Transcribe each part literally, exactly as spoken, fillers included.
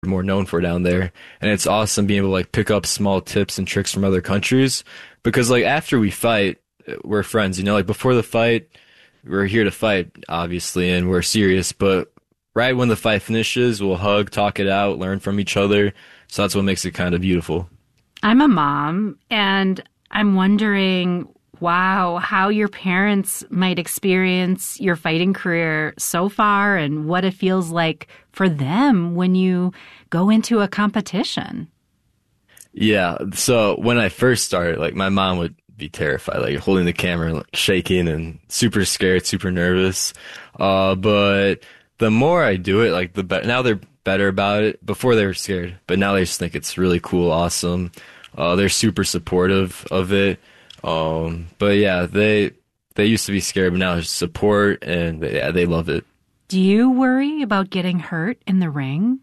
more known for down there. And it's awesome being able to like pick up small tips and tricks from other countries because like after we fight, we're friends, you know, like before the fight, we're here to fight, obviously, and we're serious. But right when the fight finishes, we'll hug, talk it out, learn from each other. So that's what makes it kind of beautiful. I'm a mom, and I'm wondering, wow, how your parents might experience your fighting career so far and what it feels like for them when you go into a competition. Yeah. So when I first started, like my mom would be terrified, like holding the camera, like, shaking and super scared, super nervous. Uh, but the more I do it, like the be- now they're better about it. Before they were scared, but now they just think it's really cool, awesome. Uh, they're super supportive of it. Um, but yeah, they they used to be scared, but now there's support, and they, yeah, they love it. Do you worry about getting hurt in the ring?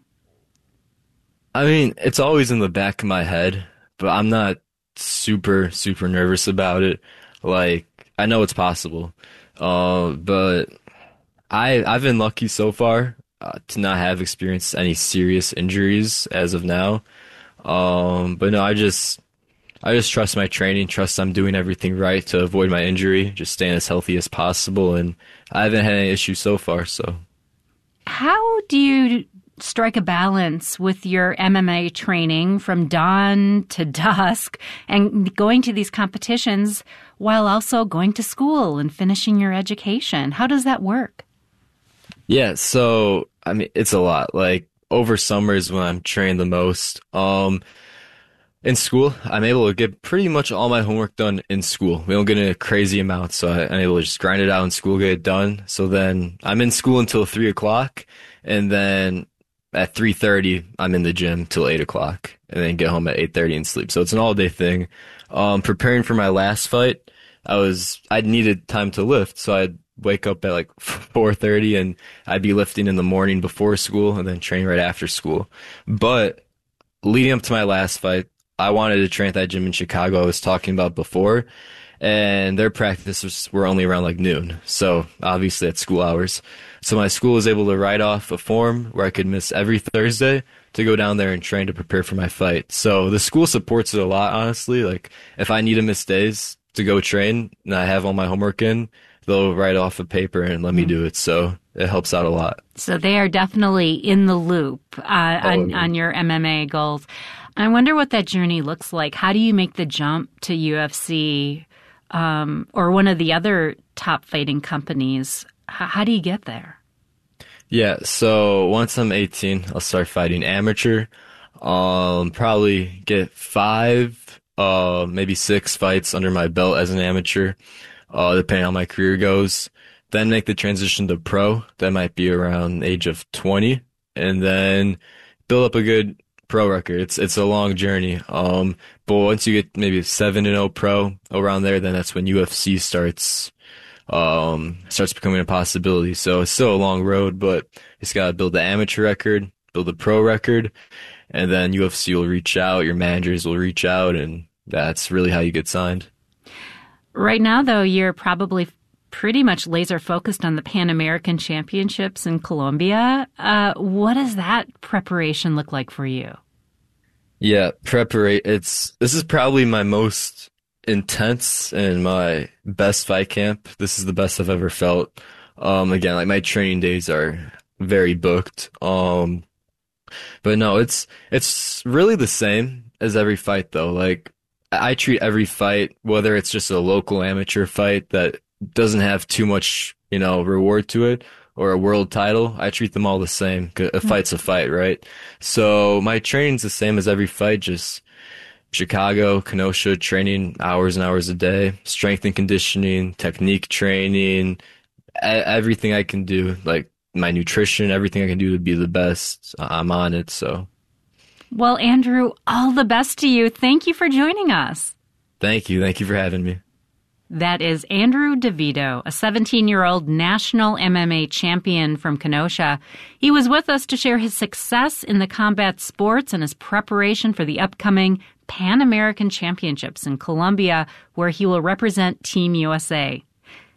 I mean, it's always in the back of my head, but I'm not super, super nervous about it. Like, I know it's possible. Uh, but I, I've been lucky so far uh, to not have experienced any serious injuries as of now. Um, but no, I just, I just trust my training, trust I'm doing everything right to avoid my injury, just staying as healthy as possible. And I haven't had any issues so far, so. How do you strike a balance with your M M A training from dawn to dusk and going to these competitions while also going to school and finishing your education? How does that work? Yeah, so, I mean, it's a lot. Like, over summers when I'm trained the most. Um, in school, I'm able to get pretty much all my homework done in school. We don't get in a crazy amount, so I, I'm able to just grind it out in school, get it done. So then I'm in school until three o'clock, and then at three thirty, I'm in the gym till eight o'clock, and then get home at eight thirty and sleep. So it's an all-day thing. Um, preparing for my last fight, I was I needed time to lift, so I'd wake up at like four thirty, and I'd be lifting in the morning before school, and then train right after school. But leading up to my last fight, I wanted to train at that gym in Chicago I was talking about before, and their practices were only around like noon, so obviously at school hours. So my school was able to write off a form where I could miss every Thursday to go down there and train to prepare for my fight. So the school supports it a lot, honestly. Like, if I need to miss days to go train and I have all my homework in, they'll write off a paper and let me do it. So it helps out a lot. So they are definitely in the loop uh, on, on your M M A goals. I wonder what that journey looks like. How do you make the jump to U F C um, or one of the other top fighting companies? H- how do you get there? Yeah, so once I'm eighteen, I'll start fighting amateur. Um, probably get five, uh, maybe six fights under my belt as an amateur, uh, depending on how my career goes. Then make the transition to pro. That might be around the age of twenty, and then build up a good pro record. It's it's a long journey. Um, but once you get maybe seven and zero pro around there, then that's when U F C starts. Um, starts becoming a possibility. So it's still a long road, but it's got to build the amateur record, build the pro record, and then U F C will reach out, your managers will reach out, and that's really how you get signed. Right now, though, you're probably pretty much laser focused on the Pan American Championships in Colombia. Uh, what does that preparation look like for you? Yeah, preparate. It's this is probably my most intense and my best fight camp. This is the best I've ever felt. Um, again, like my training days are very booked. Um, but no, it's it's really the same as every fight though. Like I treat every fight, whether it's just a local amateur fight that doesn't have too much, you know, reward to it, or a world title, I treat them all the same. A fight's a fight, right? So my training's the same as every fight, just Chicago, Kenosha, training hours and hours a day, strength and conditioning, technique training, everything I can do, like my nutrition, everything I can do to be the best. I'm on it, so. Well, Andrew, all the best to you. Thank you for joining us. Thank you. Thank you for having me. That is Andrew DeVito, a seventeen-year-old national M M A champion from Kenosha. He was with us to share his success in the combat sports and his preparation for the upcoming Pan American Championships in Colombia, where he will represent Team U S A.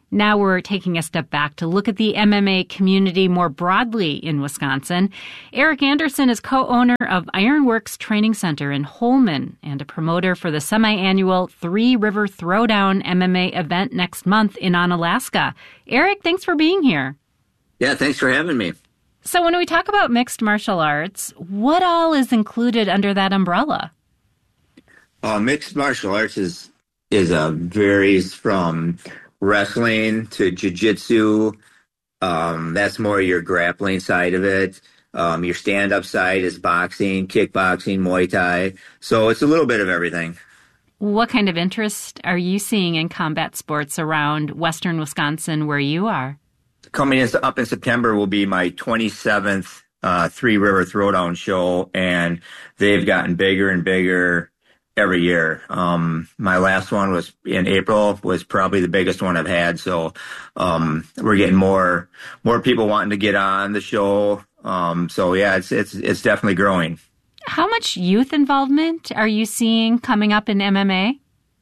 Now we're taking a step back to look at the M M A community more broadly in Wisconsin. Eric Anderson is co-owner of Ironworks Training Center in Holmen and a promoter for the semi-annual Three River Throwdown M M A event next month in Onalaska. Eric, thanks for being here. Yeah, thanks for having me. So when we talk about mixed martial arts, what all is included under that umbrella? Uh, mixed martial arts is is uh, varies from wrestling to jiu-jitsu. Um, that's more your grappling side of it. Um, your stand-up side is boxing, kickboxing, Muay Thai. So it's a little bit of everything. What kind of interest are you seeing in combat sports around Western Wisconsin where you are? Coming in, up in September will be my twenty-seventh uh, Three River Throwdown show, and they've gotten bigger and bigger every year. Um, my last one was in April, was probably the biggest one I've had. So, um, we're getting more, more people wanting to get on the show. Um, so yeah, it's, it's, it's definitely growing. How much youth involvement are you seeing coming up in M M A?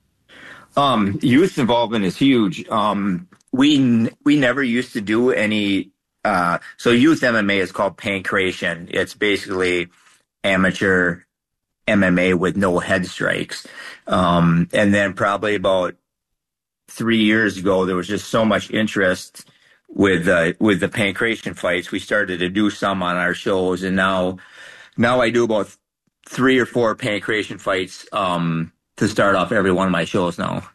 Um, youth involvement is huge. Um, we, we never used to do any, uh, so youth M M A is called pankration. It's basically amateur M M A with no head strikes. Um, and then probably about three years ago, there was just so much interest with, uh, with the pankration fights. We started to do some on our shows, and now, now I do about three or four pankration fights, um, to start off every one of my shows now.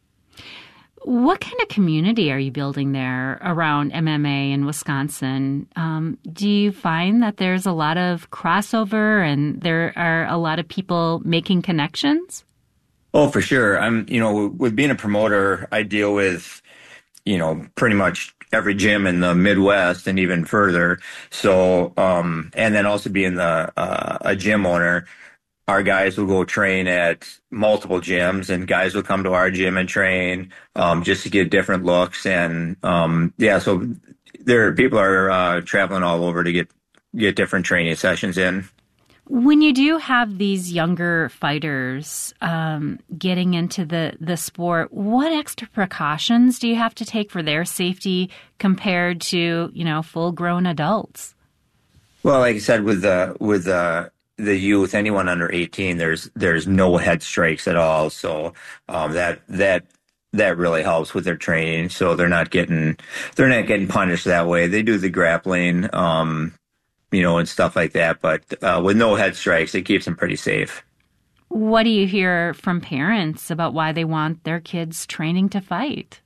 What kind of community are you building there around M M A in Wisconsin? Um, do you find that there's a lot of crossover and there are a lot of people making connections? Oh, for sure. I'm, you know, with being a promoter, I deal with, you know, pretty much every gym in the Midwest and even further. So, um, and then also being the, uh, a gym owner, our guys will go train at multiple gyms, and guys will come to our gym and train, um, just to get different looks. And, um, yeah, so there, people are, uh, traveling all over to get, get different training sessions in. When you do have these younger fighters, um, getting into the, the sport, what extra precautions do you have to take for their safety compared to, you know, full grown adults? Well, like I said, with the, with the, the youth, anyone under eighteen, there's there's no head strikes at all. So um, that that that really helps with their training. So they're not getting they're not getting punished that way. They do the grappling, um, you know, and stuff like that. But uh, with no head strikes, it keeps them pretty safe. What do you hear from parents about why they want their kids training to fight?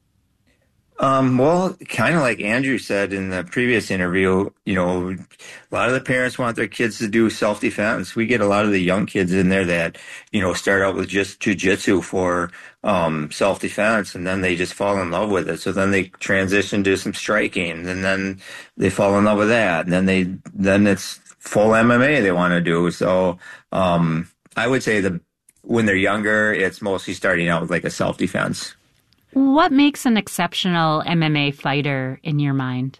Um, well, kind of like Andrew said in the previous interview, you know, a lot of the parents want their kids to do self-defense. We get a lot of the young kids in there that, you know, start out with just jujitsu for, um, self-defense, and then they just fall in love with it. So then they transition to some striking, and then they fall in love with that. And then they, then it's full M M A they want to do. So, um, I would say that when they're younger, it's mostly starting out with like a self-defense. What makes an exceptional M M A fighter in your mind?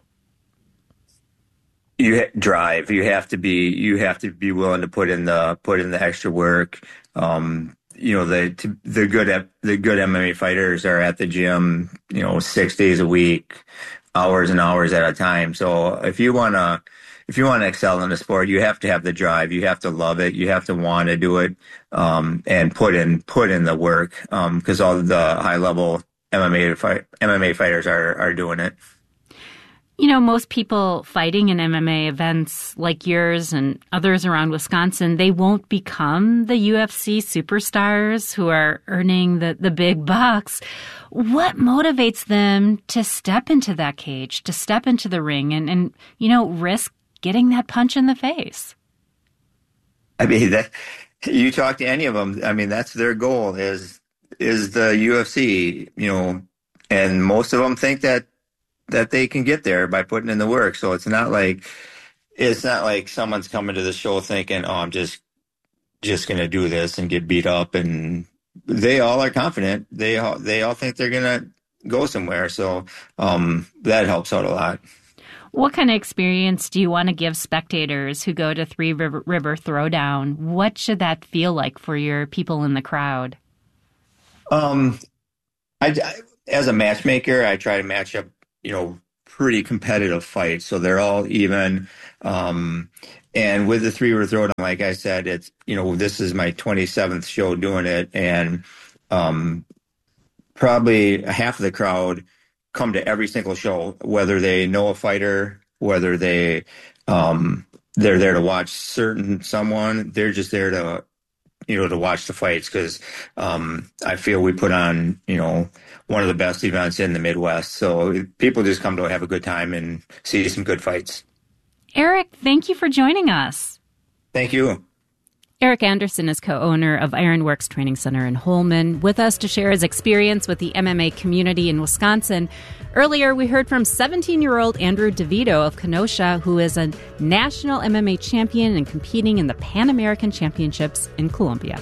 You ha- drive. You have to be. You have to be willing to put in the put in the extra work. Um, you know, the to, the good the good M M A fighters are at the gym, you know, six days a week, hours and hours at a time. So if you wanna if you want to excel in the sport, you have to have the drive. You have to love it. You have to want to do it, um, and put in put in the work. Because um, all the high level M M A fight, M M A fighters are, are doing it. You know, most people fighting in M M A events like yours and others around Wisconsin, they won't become the U F C superstars who are earning the, the big bucks. What motivates them to step into that cage, to step into the ring and, and you know, risk getting that punch in the face? I mean, that you talk to any of them, I mean, that's their goal is is the U F C, you know, and most of them think that that they can get there by putting in the work. So it's not like it's not like someone's coming to the show thinking, "Oh, I'm just just going to do this and get beat up." And they all are confident. They all they all think they're going to go somewhere. So um, that helps out a lot. What kind of experience do you want to give spectators who go to Three River, River Throwdown? What should that feel like for your people in the crowd? Um, I, as a matchmaker, I try to match up, you know, pretty competitive fights. So they're all even. Um, and with the three-year throwdown, like I said, it's, you know, this is my twenty-seventh show doing it. And um, probably half of the crowd come to every single show, whether they know a fighter, whether they, um, they're there to watch certain someone, they're just there to, you know, to watch the fights. Cause, um, I feel we put on, you know, one of the best events in the Midwest. So people just come to have a good time and see some good fights. Eric, thank you for joining us. Thank you. Eric Anderson is co-owner of Ironworks Training Center in Holmen, with us to share his experience with the M M A community in Wisconsin. Earlier, we heard from seventeen-year-old Andrew DeVito of Kenosha, who is a national M M A champion and competing in the Pan American Championships in Colombia.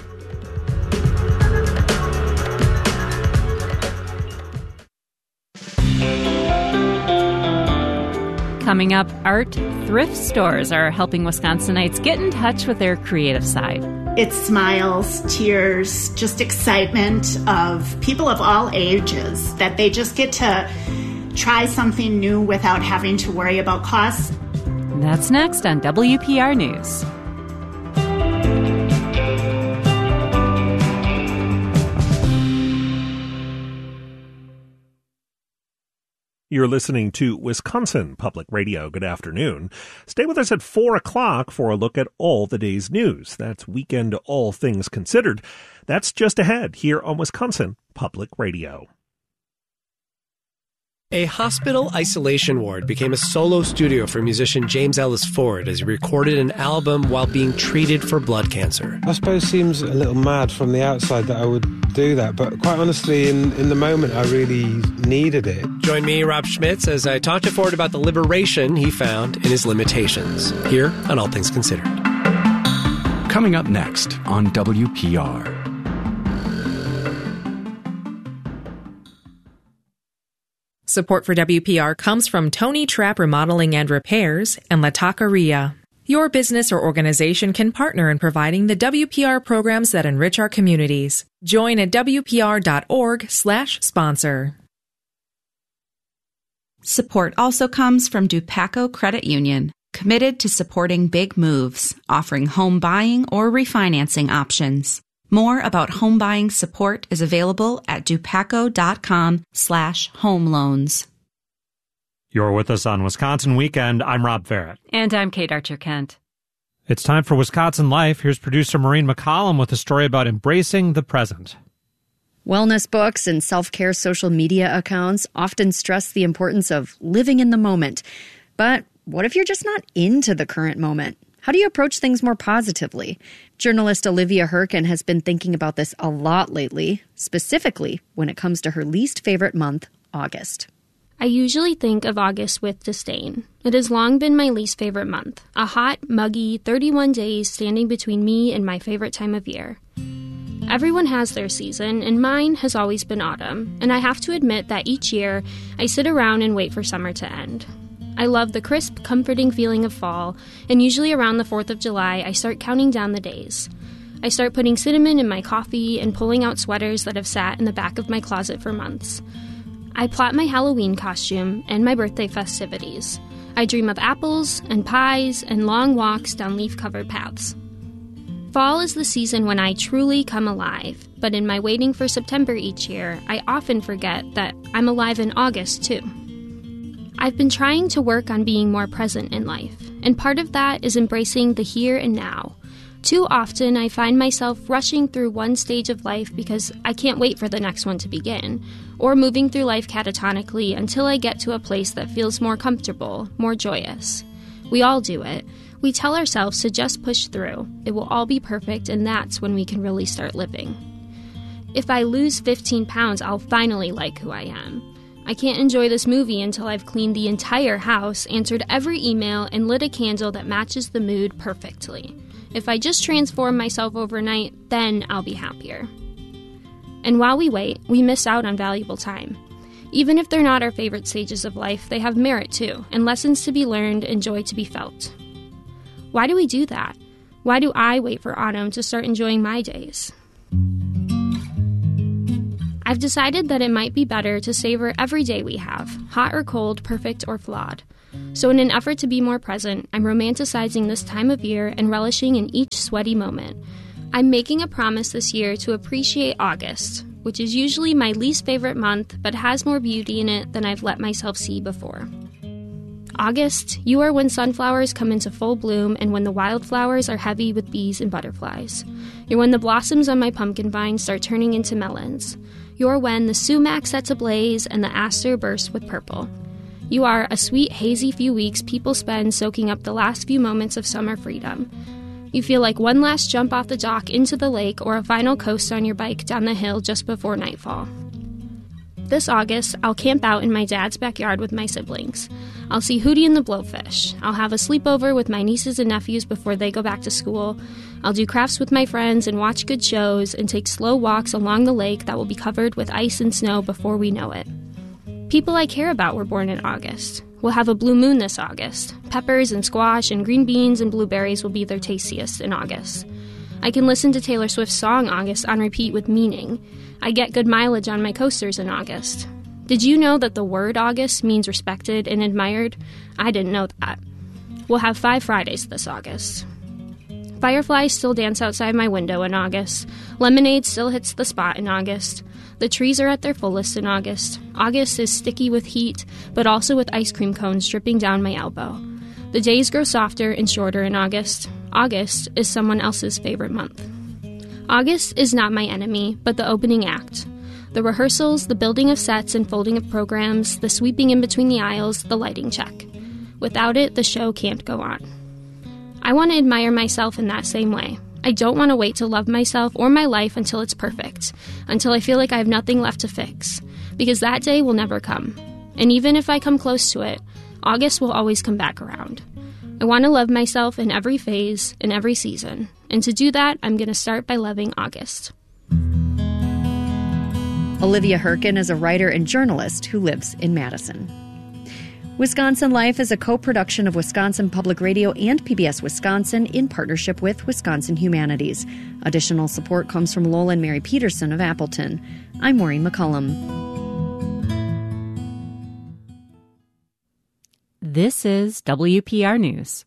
Coming up, art thrift stores are helping Wisconsinites get in touch with their creative side. It's smiles, tears, just excitement of people of all ages that they just get to try something new without having to worry about costs. That's next on W P R News. You're listening to Wisconsin Public Radio. Good afternoon. Stay with us at four o'clock for a look at all the day's news. That's Weekend All Things Considered. That's just ahead here on Wisconsin Public Radio. A hospital isolation ward became a solo studio for musician James Ellis Ford as he recorded an album while being treated for blood cancer. I suppose it seems a little mad from the outside that I would do that, but quite honestly, in, in the moment, I really needed it. Join me, Rob Schmitz, as I talk to Ford about the liberation he found in his limitations, here on All Things Considered. Coming up next on W P R. Support for W P R comes from Tony Trapp Remodeling and Repairs and La Taqueria. Your business or organization can partner in providing the W P R programs that enrich our communities. Join at W P R dot org slash sponsor. Support also comes from Dupaco Credit Union, committed to supporting big moves, offering home buying or refinancing options. More about home buying support is available at dupaco.com slash home loans. You're with us on Wisconsin Weekend. I'm Rob Farrett. And I'm Kate Archer-Kent. It's time for Wisconsin Life. Here's producer Maureen McCollum with a story about embracing the present. Wellness books and self-care social media accounts often stress the importance of living in the moment. But what if you're just not into the current moment? How do you approach things more positively? Journalist Olivia Herkin has been thinking about this a lot lately, specifically when it comes to her least favorite month, August. I usually think of August with disdain. It has long been my least favorite month, a hot, muggy thirty-one days standing between me and my favorite time of year. Everyone has their season, and mine has always been autumn, and I have to admit that each year I sit around and wait for summer to end. I love the crisp, comforting feeling of fall, and usually around the fourth of July, I start counting down the days. I start putting cinnamon in my coffee and pulling out sweaters that have sat in the back of my closet for months. I plot my Halloween costume and my birthday festivities. I dream of apples and pies and long walks down leaf-covered paths. Fall is the season when I truly come alive, but in my waiting for September each year, I often forget that I'm alive in August, too. I've been trying to work on being more present in life, and part of that is embracing the here and now. Too often, I find myself rushing through one stage of life because I can't wait for the next one to begin, or moving through life catatonically until I get to a place that feels more comfortable, more joyous. We all do it. We tell ourselves to just push through. It will all be perfect, and that's when we can really start living. If I lose fifteen pounds, I'll finally like who I am. I can't enjoy this movie until I've cleaned the entire house, answered every email, and lit a candle that matches the mood perfectly. If I just transform myself overnight, then I'll be happier. And while we wait, we miss out on valuable time. Even if they're not our favorite stages of life, they have merit too, and lessons to be learned and joy to be felt. Why do we do that? Why do I wait for autumn to start enjoying my days? I've decided that it might be better to savor every day we have, hot or cold, perfect or flawed. So in an effort to be more present, I'm romanticizing this time of year and relishing in each sweaty moment. I'm making a promise this year to appreciate August, which is usually my least favorite month, but has more beauty in it than I've let myself see before. August, you are when sunflowers come into full bloom and when the wildflowers are heavy with bees and butterflies. You're when the blossoms on my pumpkin vine start turning into melons. You're when the sumac sets ablaze and the aster bursts with purple. You are a sweet, hazy few weeks people spend soaking up the last few moments of summer freedom. You feel like one last jump off the dock into the lake or a final coast on your bike down the hill just before nightfall. This August, I'll camp out in my dad's backyard with my siblings. I'll see Hootie and the Blowfish. I'll have a sleepover with my nieces and nephews before they go back to school. I'll do crafts with my friends and watch good shows and take slow walks along the lake that will be covered with ice and snow before we know it. People I care about were born in August. We'll have a blue moon this August. Peppers and squash and green beans and blueberries will be their tastiest in August. I can listen to Taylor Swift's song August on repeat with meaning. I get good mileage on my coasters in August. Did you know that the word August means respected and admired? I didn't know that. We'll have five Fridays this August. Fireflies still dance outside my window in August. Lemonade still hits the spot in August. The trees are at their fullest in August. August is sticky with heat, but also with ice cream cones dripping down my elbow. The days grow softer and shorter in August. August is someone else's favorite month. August is not my enemy, but the opening act. The rehearsals, the building of sets and folding of programs, the sweeping in between the aisles, the lighting check. Without it, the show can't go on. I want to admire myself in that same way. I don't want to wait to love myself or my life until it's perfect, until I feel like I have nothing left to fix, because that day will never come. And even if I come close to it, August will always come back around. I want to love myself in every phase, in every season. And to do that, I'm going to start by loving August. Olivia Herkin is a writer and journalist who lives in Madison. Wisconsin Life is a co-production of Wisconsin Public Radio and P B S Wisconsin in partnership with Wisconsin Humanities. Additional support comes from Lowell and Mary Peterson of Appleton. I'm Maureen McCullum. This is W P R News.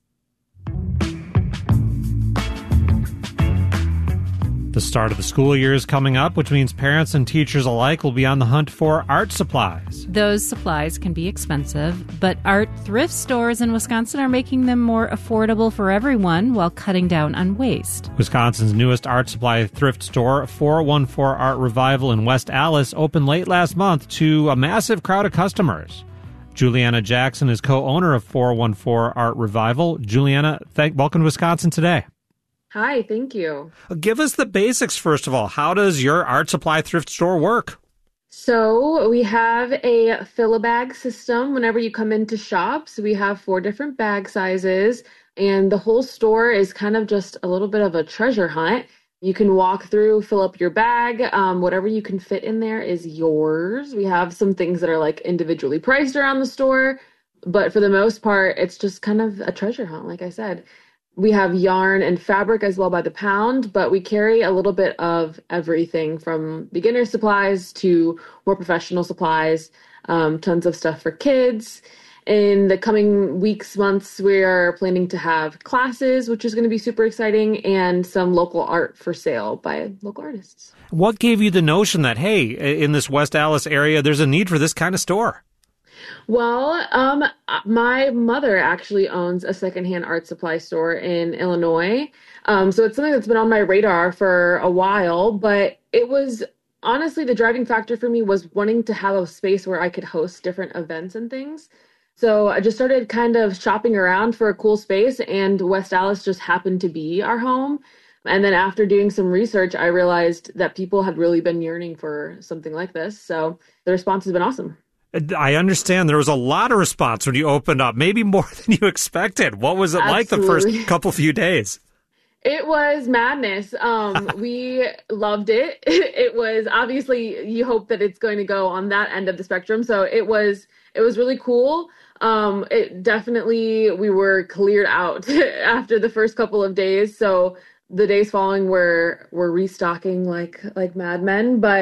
The start of the school year is coming up, which means parents and teachers alike will be on the hunt for art supplies. Those supplies can be expensive, but art thrift stores in Wisconsin are making them more affordable for everyone while cutting down on waste. Wisconsin's newest art supply thrift store, four one four Art Revival in West Allis, opened late last month to a massive crowd of customers. Juliana Jackson is co-owner of four one four Art Revival. Juliana, thank, welcome to Wisconsin Today. Hi, thank you. Give us the basics, first of all. How does your art supply thrift store work? So we have a fill-a-bag system whenever you come into shops. We have four different bag sizes, and the whole store is kind of just a little bit of a treasure hunt. You can walk through, fill up your bag. Um, whatever you can fit in there is yours. We have some things that are like individually priced around the store, but for the most part, it's just kind of a treasure hunt, like I said. We have yarn and fabric as well by the pound, but we carry a little bit of everything from beginner supplies to more professional supplies, um, tons of stuff for kids. In the coming weeks, months, we are planning to have classes, which is going to be super exciting, and some local art for sale by local artists. What gave you the notion that, hey, in this West Allis area, there's a need for this kind of store? Well, um, my mother actually owns a secondhand art supply store in Illinois. Um, so it's something that's been on my radar for a while, but it was honestly the driving factor for me was wanting to have a space where I could host different events and things. So I just started kind of shopping around for a cool space, and West Allis just happened to be our home. And then after doing some research, I realized that people had really been yearning for something like this. So the response has been awesome. I understand there was a lot of response when you opened up, maybe more than you expected. What was it Absolutely. like the first couple few days? It was madness. Um, we loved it. It was obviously, you hope that it's going to go on that end of the spectrum. So it was, it was really cool. Um, it definitely, we were cleared out after the first couple of days. So the days following were, were restocking like, like madmen, but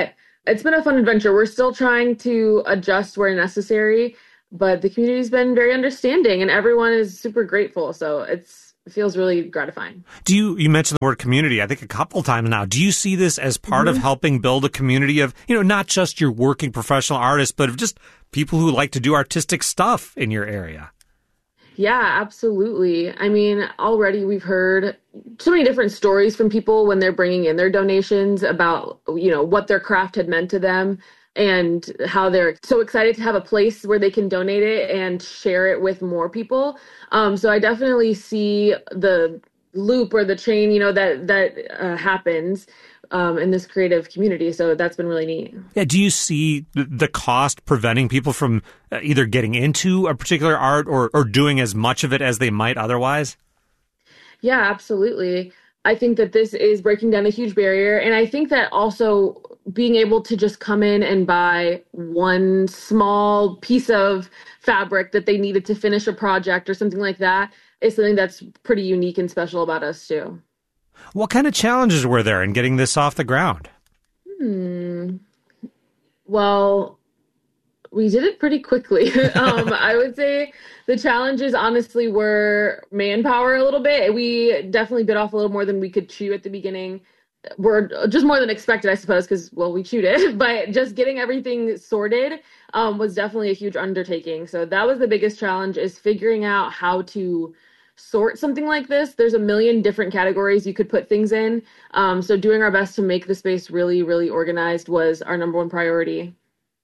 It's been a fun adventure. We're still trying to adjust where necessary, but the community's been very understanding and everyone is super grateful. So it's, it feels really gratifying. Do you, you mentioned the word community, I think a couple times now. Do you see this as part mm-hmm. of helping build a community of, you know, not just your working professional artists, but of just people who like to do artistic stuff in your area? Yeah, absolutely. I mean, already we've heard so many different stories from people when they're bringing in their donations about, you know, what their craft had meant to them and how they're so excited to have a place where they can donate it and share it with more people. Um, so I definitely see the loop or the chain, you know, that, that uh, happens um, in this creative community. So that's been really neat. Yeah. Do you see the cost preventing people from either getting into a particular art or, or doing as much of it as they might otherwise? Yeah, absolutely. I think that this is breaking down a huge barrier. And I think that also being able to just come in and buy one small piece of fabric that they needed to finish a project or something like that is something that's pretty unique and special about us too. What kind of challenges were there in getting this off the ground? Hmm. Well, we did it pretty quickly. um, I would say the challenges honestly were manpower a little bit. We definitely bit off a little more than we could chew at the beginning. We're just more than expected, I suppose, because, well, we chewed it. But just getting everything sorted um, was definitely a huge undertaking. So that was the biggest challenge, is figuring out how to sort something like this. There's a million different categories you could put things in. Um, so doing our best to make the space really, really organized was our number one priority.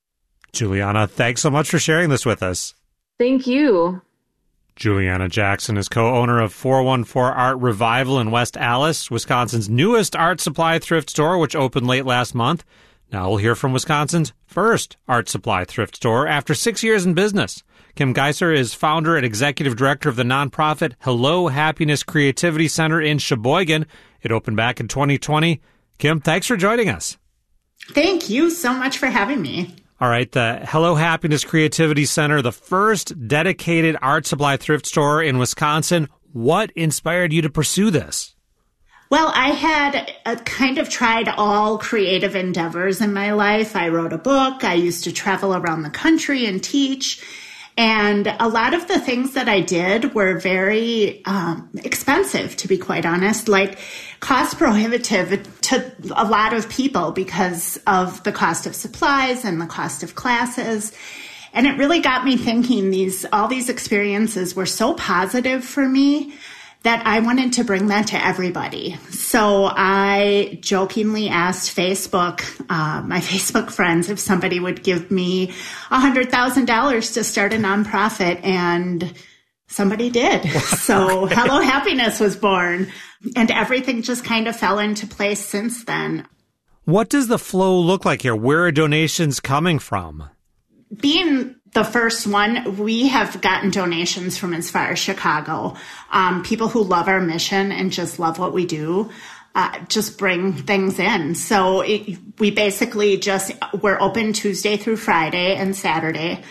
Juliana, thanks so much for sharing this with us. Thank you. Juliana Jackson is co-owner of four one four Art Revival in West Allis, Wisconsin's newest art supply thrift store, which opened late last month. Now we'll hear from Wisconsin's first art supply thrift store after six years in business. Kim Geiser is founder and executive director of the nonprofit Hello Happiness Creativity Center in Sheboygan. It opened back in twenty twenty. Kim, thanks for joining us. Thank you so much for having me. All right, the Hello Happiness Creativity Center, the first dedicated art supply thrift store in Wisconsin. What inspired you to pursue this? Well, I had a kind of tried all creative endeavors in my life. I wrote a book. I used to travel around the country and teach. And a lot of the things that I did were very um, expensive, to be quite honest, like cost prohibitive to a lot of people because of the cost of supplies and the cost of classes. And it really got me thinking these, all these experiences were so positive for me that I wanted to bring that to everybody. So I jokingly asked Facebook, uh, my Facebook friends, if somebody would give me one hundred thousand dollars to start a nonprofit, and somebody did. So Hello Happiness was born, and everything just kind of fell into place since then. What does the flow look like here? Where are donations coming from? Being the first one, we have gotten donations from as far as Chicago. Um, people who love our mission and just love what we do, uh, just bring things in. So it, we basically just, we're open Tuesday through Friday and Saturday.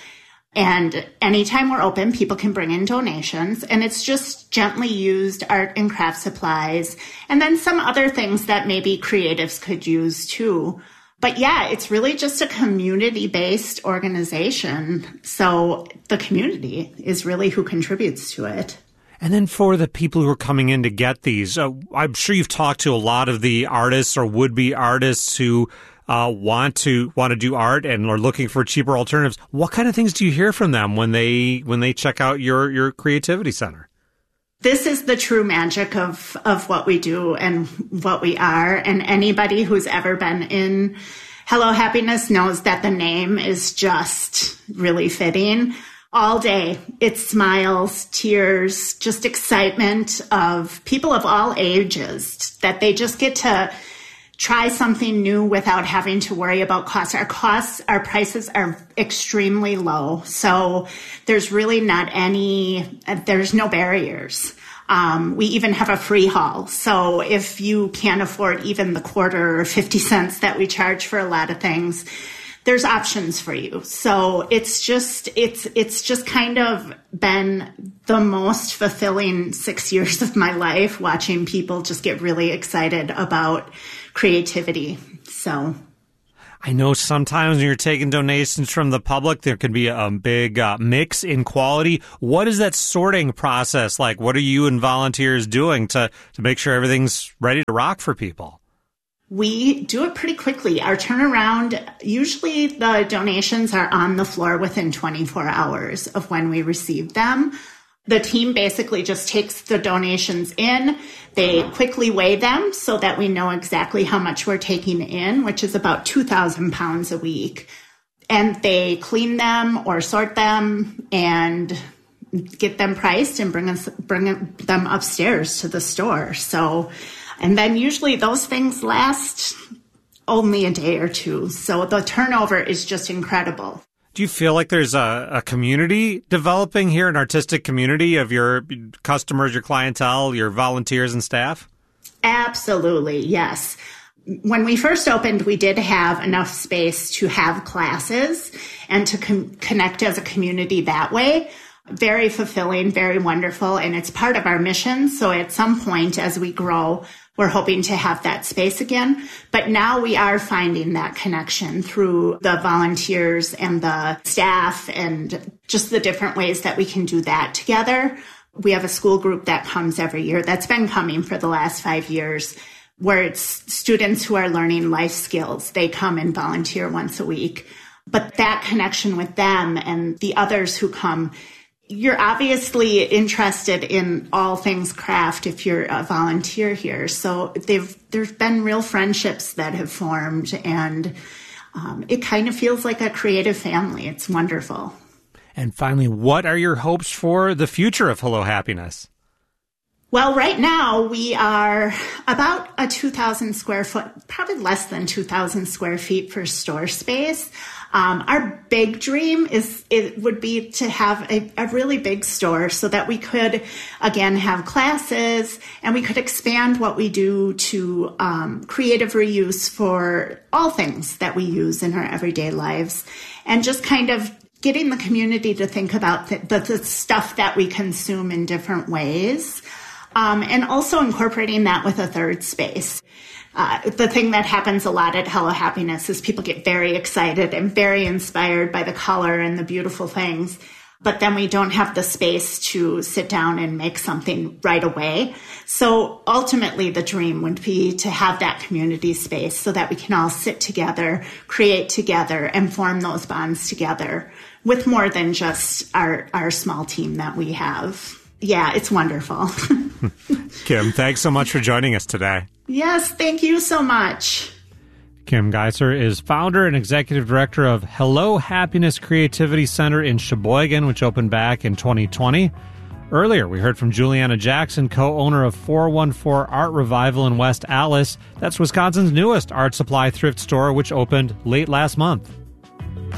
And anytime we're open, people can bring in donations. And it's just gently used art and craft supplies. And then some other things that maybe creatives could use too. But yeah, it's really just a community-based organization. So the community is really who contributes to it. And then for the people who are coming in to get these, uh, I'm sure you've talked to a lot of the artists or would-be artists who uh, want to want to do art and are looking for cheaper alternatives. What kind of things do you hear from them when they when they check out your your creativity center? This is the true magic of, of what we do and what we are. And anybody who's ever been in Hello Happiness knows that the name is just really fitting. All day, it's smiles, tears, just excitement of people of all ages, that they just get to try something new without having to worry about costs. Our costs, our prices are extremely low. So there's really not any, there's no barriers. Um, we even have a free haul. So if you can't afford even the quarter or fifty cents that we charge for a lot of things, there's options for you. So it's just, it's, it's just kind of been the most fulfilling six years of my life, watching people just get really excited about creativity. So I know sometimes when you're taking donations from the public, there can be a big uh, mix in quality. What is that sorting process like? What are you and volunteers doing to, to make sure everything's ready to rock for people? We do it pretty quickly. Our turnaround, usually the donations are on the floor within twenty-four hours of when we receive them. The team basically just takes the donations in. They quickly weigh them so that we know exactly how much we're taking in, which is about two thousand pounds a week. And they clean them or sort them and get them priced and bring us, bring them upstairs to the store. So, and then usually those things last only a day or two. So the turnover is just incredible. Do you feel like there's a, a community developing here, an artistic community of your customers, your clientele, your volunteers and staff? Absolutely, yes. When we first opened, we did have enough space to have classes and to con- connect as a community that way. Very fulfilling, very wonderful, and it's part of our mission. So at some point as we grow, we're hoping to have that space again. But now we are finding that connection through the volunteers and the staff and just the different ways that we can do that together. We have a school group that comes every year. That's been coming for the last five years, where it's students who are learning life skills. They come and volunteer once a week. But that connection with them and the others who come, you're obviously interested in all things craft if you're a volunteer here. So they've, there's been real friendships that have formed, and um, it kind of feels like a creative family. It's wonderful. And finally, what are your hopes for the future of Hello Happiness? Well, right now we are about a two thousand square foot, probably less than two thousand square feet for store space. Um, our big dream is it would be to have a, a really big store so that we could, again, have classes and we could expand what we do to um, creative reuse for all things that we use in our everyday lives, and just kind of getting the community to think about the, the, the stuff that we consume in different ways. Um, and also incorporating that with a third space. Uh, the thing that happens a lot at Hello Happiness is people get very excited and very inspired by the color and the beautiful things, but then we don't have the space to sit down and make something right away. So ultimately the dream would be to have that community space so that we can all sit together, create together, and form those bonds together with more than just our, our small team that we have. Yeah, it's wonderful. Kim, thanks so much for joining us today. Yes, thank you so much. Kim Geiser is founder and executive director of Hello Happiness Creativity Center in Sheboygan, which opened back in twenty twenty. Earlier, we heard from Juliana Jackson, co-owner of four one four Art Revival in West Allis. That's Wisconsin's newest art supply thrift store, which opened late last month.